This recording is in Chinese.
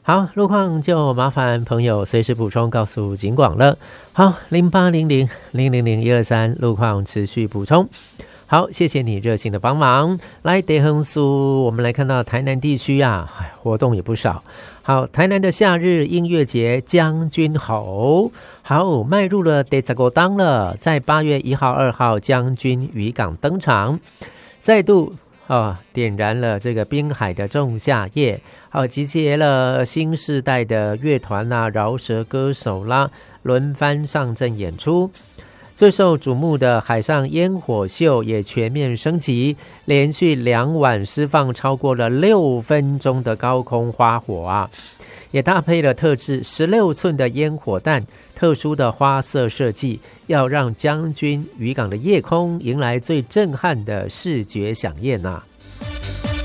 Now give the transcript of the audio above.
好，路况就麻烦朋友随时补充告诉警广了。好，0800000123路况持续补充。好，谢谢你热心的帮忙。来，德亨苏，我们来看到台南地区啊，活动也不少。好，台南的夏日音乐节将军吼，好，迈入了第十五档了，在8月1号、2号将军渔港登场，再度点燃了这个滨海的仲夏夜，集结了新世代的乐团啦、饶舌歌手啦，轮番上阵演出。最受瞩目的海上烟火秀也全面升级，连续2晚释放超过了6分钟的高空花火啊，也搭配了特制16寸的烟火弹，特殊的花色设计，要让将军渔港的夜空迎来最震撼的视觉飨宴啊。